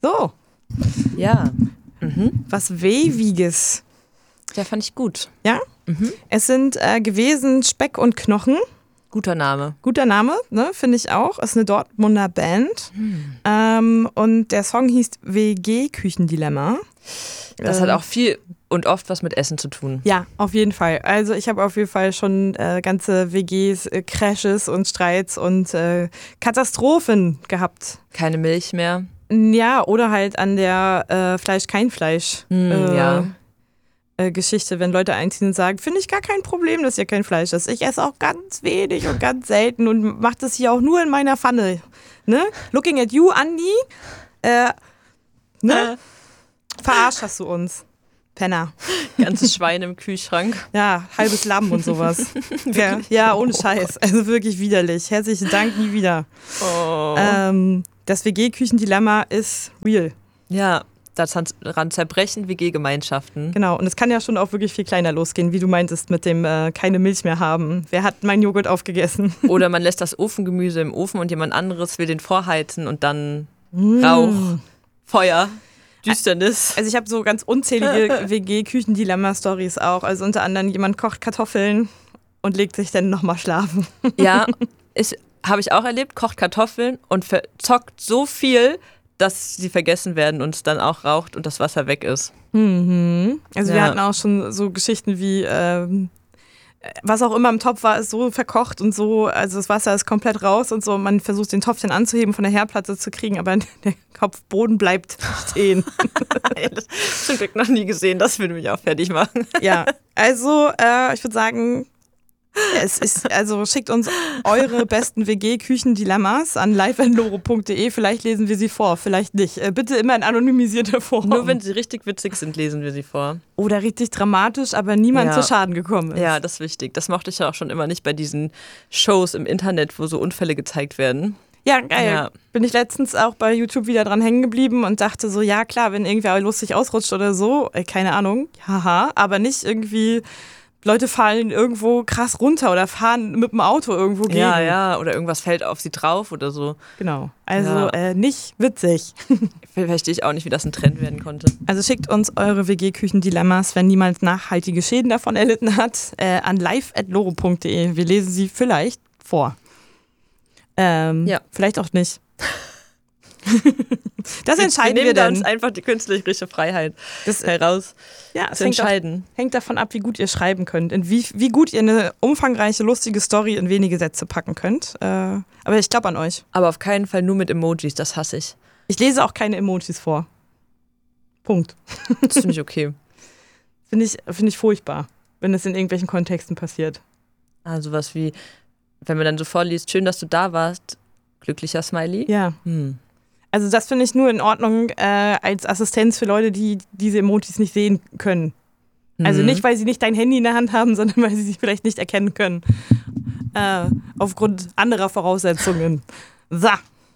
So. Ja. Was Wewiges. Ja, fand ich gut. Ja? Es sind gewesen Speck und Knochen. Guter Name. Guter Name, ne, finde ich auch. Ist eine Dortmunder Band. Und der Song hieß WG-Küchendilemma. Das hat auch viel und oft was mit Essen zu tun. Ja, auf jeden Fall. Also ich habe auf jeden Fall schon ganze WGs, Crashes und Streits und Katastrophen gehabt. Keine Milch mehr. Ja, oder halt an der Fleisch kein Fleisch Ja. Geschichte, wenn Leute einziehen und sagen, finde ich gar kein Problem, dass hier kein Fleisch ist. Ich esse auch ganz wenig und ganz selten und mache das hier auch nur in meiner Pfanne. Ne? Looking at you, Andi. Ne? Verarscht hast du uns. Penner. Ganzes Schwein im Kühlschrank. Ja, halbes Lamm und sowas. Ja, ohne Scheiß. Also wirklich widerlich. Herzlichen Dank, nie wieder. Oh. Das WG-Küchendilemma ist real. Ja, daran zerbrechen WG-Gemeinschaften. Genau, und es kann ja schon auch wirklich viel kleiner losgehen, wie du meintest, mit dem keine Milch mehr haben. Wer hat meinen Joghurt aufgegessen? Oder man lässt das Ofengemüse im Ofen und jemand anderes will den vorheizen und dann Rauch, Feuer, Düsternis. Also ich habe so ganz unzählige WG-Küchendilemma-Stories auch. Also unter anderem, jemand kocht Kartoffeln und legt sich dann nochmal schlafen. Ja, habe ich auch erlebt, kocht Kartoffeln und verzockt so viel, dass sie vergessen werden und es dann auch raucht und das Wasser weg ist. Also wir hatten auch schon so Geschichten wie, was auch immer im Topf war, ist so verkocht und so, also das Wasser ist komplett raus und so. Man versucht den Topf dann anzuheben, von der Herdplatte zu kriegen, aber der Kopfboden bleibt stehen. Das zum Glück noch nie gesehen, das würde mich auch fertig machen. Ja, also ich würde sagen, schickt uns eure besten WG-Küchendilemmas an live@loro.de. Vielleicht lesen wir sie vor, vielleicht nicht. Bitte immer in anonymisierter Form. Nur wenn sie richtig witzig sind, lesen wir sie vor. Oder richtig dramatisch, aber niemand zu Schaden gekommen ist. Ja, das ist wichtig. Das mochte ich ja auch schon immer nicht bei diesen Shows im Internet, wo so Unfälle gezeigt werden. Ja, geil. Ja. Bin ich letztens auch bei YouTube wieder dran hängen geblieben und dachte so, ja klar, wenn irgendwer lustig ausrutscht oder so, keine Ahnung, haha, aber nicht irgendwie... Leute fallen irgendwo krass runter oder fahren mit dem Auto irgendwo gegen. Ja, oder irgendwas fällt auf sie drauf oder so. Genau, also nicht witzig. Verstehe ich auch nicht, wie das ein Trend werden konnte. Also schickt uns eure WG-Küchendilemmas, wenn niemand nachhaltige Schäden davon erlitten hat, an live@loro.de. Wir lesen sie vielleicht vor. Vielleicht auch nicht. Das entscheiden wir dann. Uns einfach die künstlerische Freiheit heraus zu entscheiden. Hängt davon ab, wie gut ihr schreiben könnt. Und wie gut ihr eine umfangreiche, lustige Story in wenige Sätze packen könnt. Aber ich glaube an euch. Aber auf keinen Fall nur mit Emojis, das hasse ich. Ich lese auch keine Emojis vor. Punkt. Das finde ich okay. Finde ich furchtbar, wenn es in irgendwelchen Kontexten passiert. Also was wie, wenn man dann so vorliest, schön, dass du da warst, glücklicher Smiley. Ja. Also das finde ich nur in Ordnung als Assistenz für Leute, die diese Emojis nicht sehen können. Also nicht, weil sie nicht dein Handy in der Hand haben, sondern weil sie sich vielleicht nicht erkennen können. Aufgrund anderer Voraussetzungen. So.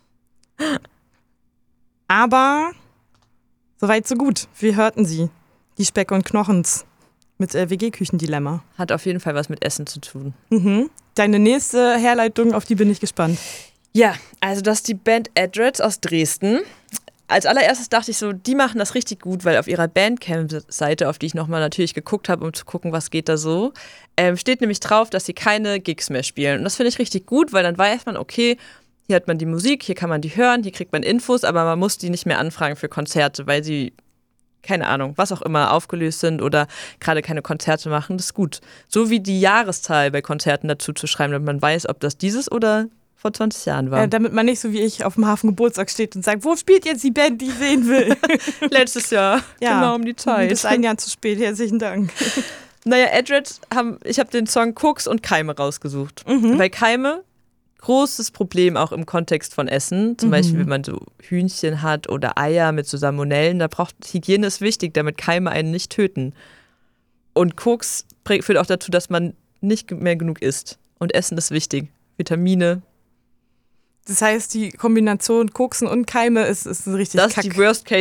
Aber soweit so gut. Wir hörten sie. Die Speck und Knochens mit WG-Küchendilemma. Hat auf jeden Fall was mit Essen zu tun. Deine nächste Herleitung, auf die bin ich gespannt. Ja, also das ist die Band Adrets aus Dresden. Als allererstes dachte ich so, die machen das richtig gut, weil auf ihrer Bandcamp-Seite, auf die ich nochmal natürlich geguckt habe, um zu gucken, was geht da so, steht nämlich drauf, dass sie keine Gigs mehr spielen. Und das finde ich richtig gut, weil dann weiß man, okay, hier hat man die Musik, hier kann man die hören, hier kriegt man Infos, aber man muss die nicht mehr anfragen für Konzerte, weil sie, keine Ahnung, was auch immer, aufgelöst sind oder gerade keine Konzerte machen. Das ist gut. So wie die Jahreszahl bei Konzerten dazu zu schreiben, damit man weiß, ob das dieses oder vor 20 Jahren war. Damit man nicht so wie ich auf dem Hafengeburtstag steht und sagt, wo spielt jetzt die Band, die ich sehen will? Letztes Jahr, genau um die Zeit. Bis ein Jahr zu spät, herzlichen Dank. Naja, Adrets ich habe den Song Koks und Keime rausgesusucht. Weil Keime, großes Problem auch im Kontext von Essen. Zum Beispiel, wenn man so Hühnchen hat oder Eier mit so Salmonellen, da braucht Hygiene ist wichtig, damit Keime einen nicht töten. Und Koks führt auch dazu, dass man nicht mehr genug isst. Und Essen ist wichtig. Vitamine. Das heißt, die Kombination Koksen und Keime ist richtig Das ist die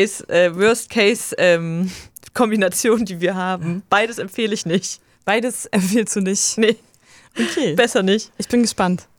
Worst-Case-Kombination, die wir haben. Beides empfehle ich nicht. Beides empfiehlst du nicht? Nee. Okay. Besser nicht. Ich bin gespannt.